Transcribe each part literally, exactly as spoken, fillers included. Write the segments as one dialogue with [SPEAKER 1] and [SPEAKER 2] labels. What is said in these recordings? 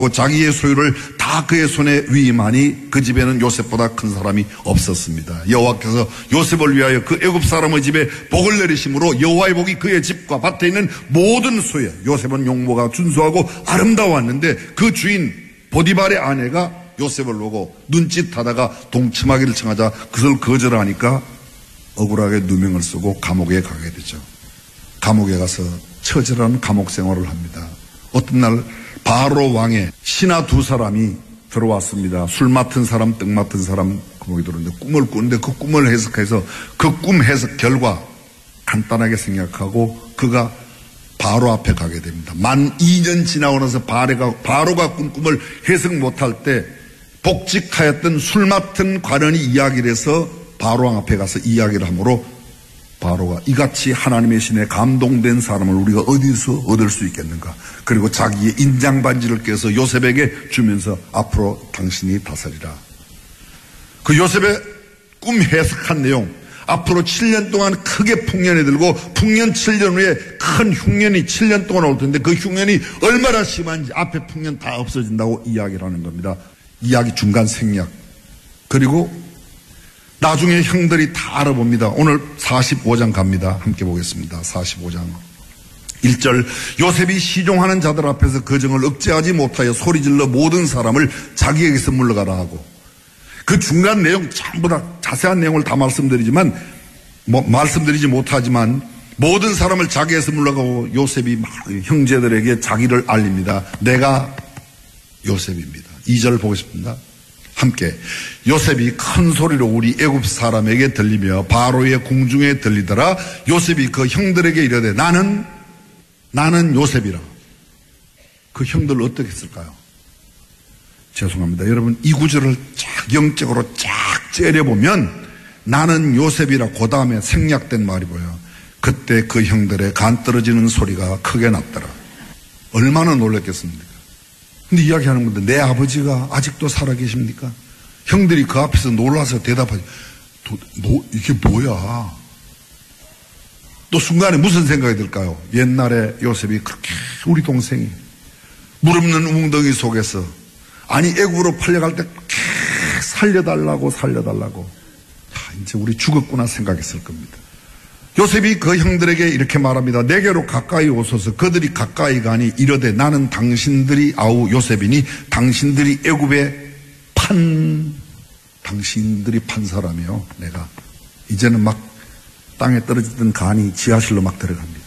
[SPEAKER 1] 자기의 소유를 다 그의 손에 위임하니 그 집에는 요셉보다 큰 사람이 없었습니다. 여호와께서 요셉을 위하여 그 애굽 사람의 집에 복을 내리심으로 여호와의 복이 그의 집과 밭에 있는 모든 소유에. 요셉은 용모가 준수하고 아름다웠는데 그 주인 보디발의 아내가 요셉을 보고 눈짓하다가 동침하기를 청하자 그것을 거절하니까 억울하게 누명을 쓰고 감옥에 가게 되죠. 감옥에 가서 처절한 감옥 생활을 합니다. 어떤 날 바로 왕의 신하 두 사람이 들어왔습니다. 술 맡은 사람, 떡 맡은 사람 거기 들어오는데 꿈을 꾸는데 그 꿈을 해석해서 그 꿈 해석 결과 간단하게 생각하고 그가 바로 앞에 가게 됩니다. 만 이 년 지나고 나서 바로가, 바로가 꾼 꿈을 해석 못할 때 복직하였던 술 맡은 관원이 이야기를 해서 바로 왕 앞에 가서 이야기를 하므로 바로가 이같이 하나님의 신에 감동된 사람을 우리가 어디서 얻을 수 있겠는가. 그리고 자기의 인장반지를 껴서 요셉에게 주면서 앞으로 당신이 다스리라. 그 요셉의 꿈 해석한 내용, 앞으로 칠 년 동안 크게 풍년이 들고 풍년 칠 년 후에 큰 흉년이 칠 년 동안 올 텐데 그 흉년이 얼마나 심한지 앞에 풍년 다 없어진다고 이야기를 하는 겁니다. 이야기 중간 생략. 그리고 나중에 형들이 다 알아봅니다. 오늘 사십오 장 갑니다. 함께 보겠습니다. 사십오 장 일 절. 요셉이 시종하는 자들 앞에서 그 정을 억제하지 못하여 소리질러 모든 사람을 자기에게서 물러가라 하고. 그 중간 내용 전부 다 자세한 내용을 다 말씀드리지만 뭐 말씀드리지 못하지만 모든 사람을 자기에서 물러가고 요셉이 형제들에게 자기를 알립니다. 내가 요셉입니다. 이 절 보겠습니다. 함께. 요셉이 큰 소리로 우리 애굽 사람에게 들리며 바로의 궁중에 들리더라. 요셉이 그 형들에게 이르되 나는 나는 요셉이라. 그 형들 어떻게 했을까요? 죄송합니다. 여러분 이 구절을 쫙 영적으로 쫙 째려보면 나는 요셉이라 그 다음에 생략된 말이 보여요. 그때 그 형들의 간 떨어지는 소리가 크게 났더라. 얼마나 놀랐겠습니까? 근데 이야기하는 건데 내 아버지가 아직도 살아계십니까? 형들이 그 앞에서 놀라서 대답하지. 뭐, 이게 뭐야? 또 순간에 무슨 생각이 들까요? 옛날에 요셉이 그렇게 우리 동생이 물 없는 웅덩이 속에서 아니 애굽으로 팔려갈 때 그렇게 살려달라고 살려달라고 자, 이제 우리 죽었구나 생각했을 겁니다. 요셉이 그 형들에게 이렇게 말합니다. 내게로 가까이 오소서. 그들이 가까이 가니 이르되 나는 당신들이 아우 요셉이니 당신들이 애굽에 판 당신들이 판 사람이요. 내가 이제는 막 땅에 떨어지던 간이 지하실로 막 들어갑니다.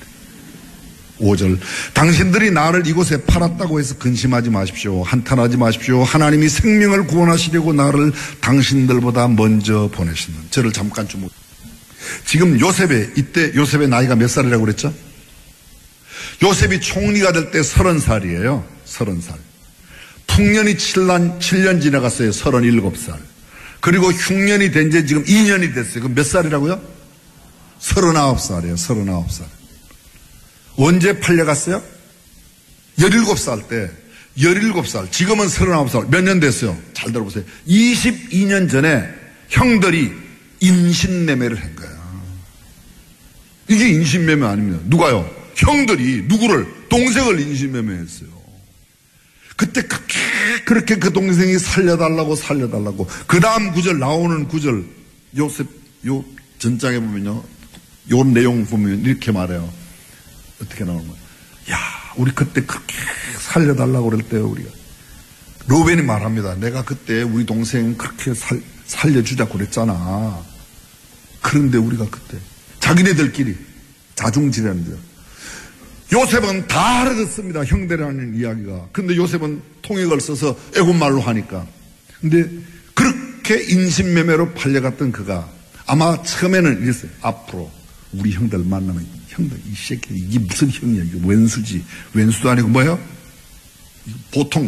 [SPEAKER 1] 오 절. 당신들이 나를 이곳에 팔았다고 해서 근심하지 마십시오. 한탄하지 마십시오. 하나님이 생명을 구원하시려고 나를 당신들보다 먼저 보내시는. 저를 잠깐 좀. 지금 요셉의 이때 요셉의 나이가 몇 살이라고 그랬죠? 요셉이 총리가 될 때 서른 살이에요. 서른 살. 풍년이 칠 년, 칠 년 지나갔어요. 서른일곱 살. 그리고 흉년이 된 지 지금 이 년이 됐어요. 그럼 몇 살이라고요? 서른아홉 살이에요. 서른아홉 살. 언제 팔려갔어요? 열일곱 살 때. 열일곱 살. 지금은 서른아홉 살. 몇 년 됐어요? 잘 들어보세요. 이십이 년 전에 형들이 인신매매를 한 거야. 이게 인신매매 아닙니다. 누가요? 형들이 누구를? 동생을 인신매매했어요. 그때 그렇게, 그렇게 그 동생이 살려달라고 살려달라고. 그 다음 구절 나오는 구절 요셉 요 전장에 보면요. 요 내용 보면 이렇게 말해요. 어떻게 나오는 거야? 야, 우리 그때 그렇게 살려달라고 그럴 때요, 우리가. 로벤이 말합니다. 내가 그때 우리 동생 그렇게 살, 살려주자고 그랬잖아. 그런데 우리가 그때 자기네들끼리 자중질하는 거죠. 요셉은 다 알아듣습니다. 형들이라는 이야기가. 근데 요셉은 통역을 써서 애국말로 하니까. 근데 그렇게 인신매매로 팔려갔던 그가 아마 처음에는 이랬어요. 앞으로 우리 형들 만나면 형들 이 새끼 이게 무슨 형이야? 이게 왼수지. 왼수도 아니고 뭐예요? 보통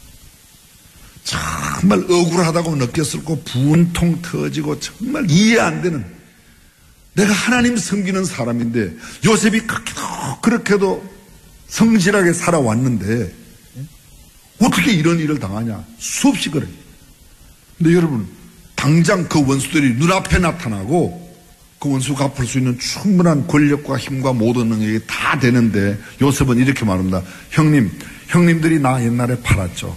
[SPEAKER 1] 정말 억울하다고 느꼈을 거 분통 터지고 정말 이해 안 되는 내가 하나님 섬기는 사람인데 요셉이 그렇게도 그렇게도 성실하게 살아왔는데 어떻게 이런 일을 당하냐 수없이 그래요. 근데 여러분 당장 그 원수들이 눈앞에 나타나고 그 원수 갚을 수 있는 충분한 권력과 힘과 모든 능력이 다 되는데 요셉은 이렇게 말합니다. 형님 형님들이 나 옛날에 팔았죠.